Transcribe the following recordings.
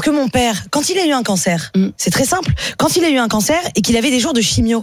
que mon père, quand il a eu un cancer, c'est très simple, quand il a eu un cancer et qu'il avait des jours de chimio,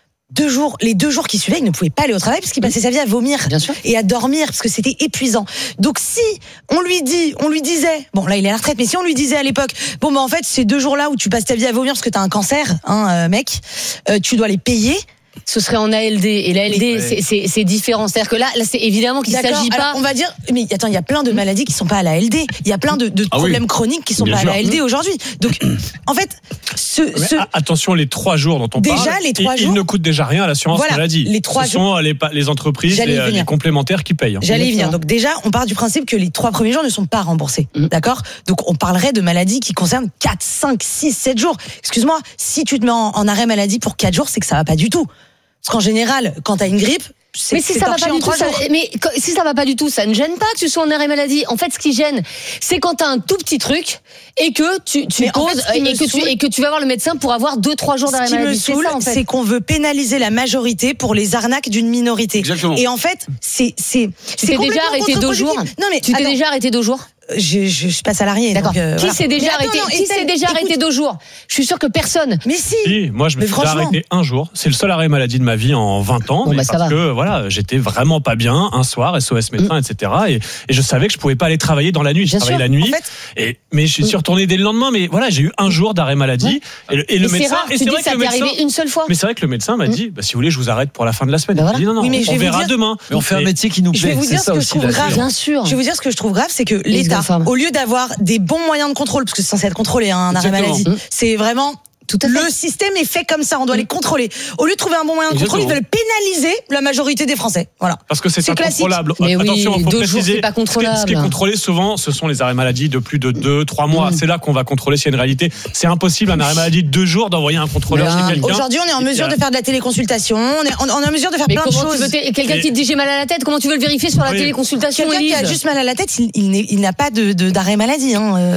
les 2 jours qui suivaient, il ne pouvait pas aller au travail parce qu'il passait sa vie à vomir et à dormir parce que c'était épuisant. Donc si on lui disait, bon là il est à la retraite, mais si on lui disait à l'époque, bon bah en fait ces 2 jours-là où tu passes ta vie à vomir parce que t'as un cancer, mec, tu dois les payer. Ce serait en ALD et l'ALD c'est différent, c'est-à-dire que là c'est évidemment qu'il ne s'agit pas. Alors, on va dire, mais attends, il y a plein de maladies qui sont pas à l'ALD, il y a plein de problèmes chroniques qui sont pas à l'ALD aujourd'hui. Donc en fait, attention, les 3 jours dont on parle, les 3 jours, ils ne coûtent déjà rien à l'assurance maladie. Les 3 Ce sont les entreprises, les complémentaires qui payent. J'allais y venir. Donc déjà, on part du principe que les 3 premiers jours ne sont pas remboursés, d'accord ? Donc on parlerait de maladies qui concernent 4, 5, 6, 7 jours. Excuse-moi, si tu te mets en arrêt maladie pour 4 jours, c'est que ça va pas du tout. Parce qu'en général, quand t'as une grippe, mais si ça va pas du tout, si ça va pas du tout, ça ne gêne pas que tu sois en arrêt maladie. En fait, ce qui gêne, c'est quand t'as un tout petit truc et que tu poses et que tu vas voir le médecin pour avoir 2-3 jours d'arrêt maladie. Ce qui me saoule, c'est qu'on veut pénaliser la majorité pour les arnaques d'une minorité. Exactement. Et en fait, c'est tu t'es déjà arrêté 2 jours. Non mais tu t'es déjà arrêté 2 jours. Je suis pas salarié. D'accord. Donc, qui s'est déjà arrêté arrêté 2 jours? Je suis sûr que personne. Mais si. Moi, je me suis arrêté 1 jour. C'est le seul arrêt maladie de ma vie en 20 ans. Bon, parce que voilà, j'étais vraiment pas bien un soir, SOS médecin, etc. Et je savais que je pouvais pas aller travailler dans la nuit. Je travaillais la nuit. En fait, mais je suis retourné dès le lendemain. Mais voilà, j'ai eu 1 jour d'arrêt maladie. Et le médecin. Et c'est vrai que le médecin. Arrivé une seule fois. Mais c'est vrai que le médecin m'a dit, si vous voulez, je vous arrête pour la fin de la semaine. Il dit non, on verra demain. Mais on fait un métier qui nous plaît. C'est ça aussi. Bien sûr. Je vais vous dire ce que je trouve grave, c'est que l'État, au lieu d'avoir des bons moyens de contrôle, parce que c'est censé être contrôlé, un arrêt maladie. C'est vraiment... Le système est fait comme ça, on doit les contrôler. Au lieu de trouver un bon moyen de contrôle, ils veulent pénaliser la majorité des Français. Voilà. Parce que c'est incontrôlable. Mais attention, il faut préciser. C'est pas contrôlable. Ce qui est contrôlé souvent, ce sont les arrêts maladie de plus de 2-3 mois. C'est là qu'on va contrôler s'il y a une réalité. C'est impossible, un arrêt maladie de 2 jours, d'envoyer un contrôleur chez quelqu'un. Aujourd'hui, on est en mesure de faire de la téléconsultation, on est en mesure de faire plein de choses. Quelqu'un qui te dit j'ai mal à la tête, comment tu veux le vérifier sur la téléconsultation? Quelqu'un qui a juste mal à la tête, il n'a pas d'arrêt maladie.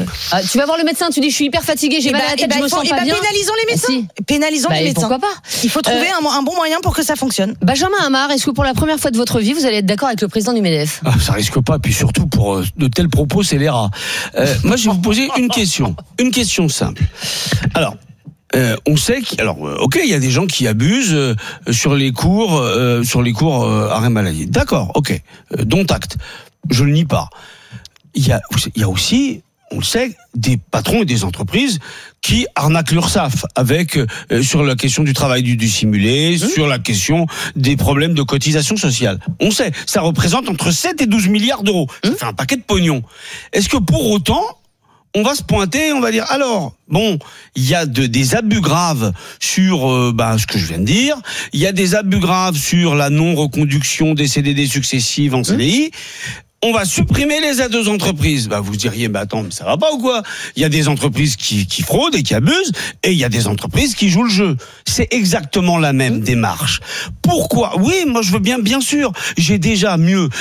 Tu vas voir le médecin, tu dis je suis hyper fatigué, j'ai mal à la tête, je me sens pas bien. Pénalisons les médecins. Pénalisons les médecins. Pourquoi pas? Il faut trouver un bon moyen pour que ça fonctionne. Benjamin Hamar, est-ce que pour la première fois de votre vie, vous allez être d'accord avec le président du MEDEF? Ça risque pas, puis surtout pour de tels propos, c'est les rats. Moi, je vais vous poser une question simple. Alors, on sait il y a des gens qui abusent sur les cours arrêt maladie. D'accord, ok, dont acte. Je le nie pas. Il y a aussi, on le sait, des patrons et des entreprises qui arnaquent l'URSSAF avec sur la question du travail du simulé, sur la question des problèmes de cotisation sociale. On sait, ça représente entre 7 et 12 milliards d'euros. Ça fait un paquet de pognon. Est-ce que pour autant, on va se pointer, on va dire, alors, bon, il y a des abus graves sur ce que je viens de dire, il y a des abus graves sur la non-reconduction des CDD successives en CDI, on va supprimer les aides aux entreprises. Vous diriez, attends, mais ça va pas ou quoi? Il y a des entreprises qui fraudent et qui abusent, et il y a des entreprises qui jouent le jeu. C'est exactement la même démarche. Pourquoi? Oui, moi je veux bien sûr. J'ai déjà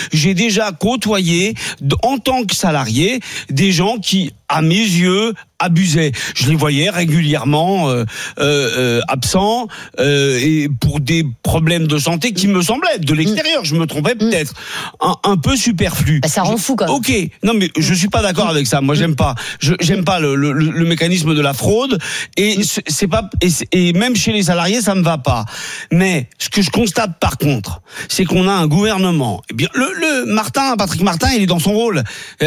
côtoyé, en tant que salarié, des gens qui, à mes yeux, abusaient. Je les voyais régulièrement absents et pour des problèmes de santé qui me semblaient de l'extérieur, je me trompais peut-être, un peu superflu. Ça rend fou quand même. Ok, non mais je suis pas d'accord avec ça. Moi j'aime pas le mécanisme de la fraude et c'est pas et même chez les salariés ça me va pas. Mais ce que je constate par contre, c'est qu'on a un gouvernement. Eh bien Patrick Martin, il est dans son rôle.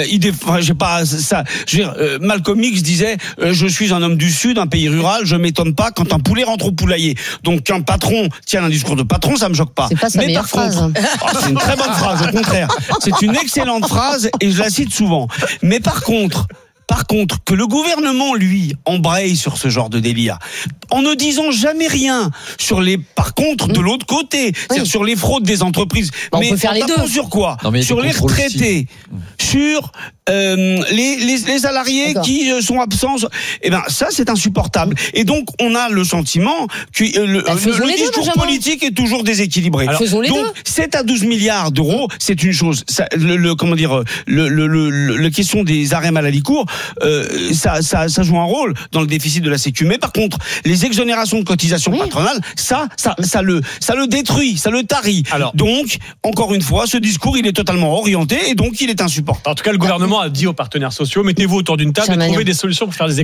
Malcolm X disait je suis un homme du Sud, un pays rural, je m'étonne pas quand un poulet rentre au poulailler. Donc qu'un patron tienne un discours de patron, ça me choque pas. C'est pas sa meilleure phrase. C'est une très bonne phrase, au contraire. C'est une excellente phrase et je la cite souvent. Mais par contre, que le gouvernement, lui, embraye sur ce genre de délire, en ne disant jamais rien par contre, de l'autre côté, c'est-à-dire sur les fraudes des entreprises. Mais on peut faire les deux. Sur quoi? Sur les retraités, sur les salariés qui sont absents. Ça, c'est insupportable. Et donc, on a le sentiment que le discours politique est toujours déséquilibré. Alors, donc, 7 à 12 milliards d'euros, c'est une chose. Ça, la question des arrêts maladie courts, ça joue un rôle dans le déficit de la Sécu. Mais par contre, les exonérations de cotisations patronales, ça le détruit, ça le tarit. Alors, donc, encore une fois, ce discours, il est totalement orienté et donc il est insupportable. En tout cas, le gouvernement a dit aux partenaires sociaux, mettez-vous autour d'une table et trouvez des solutions pour faire des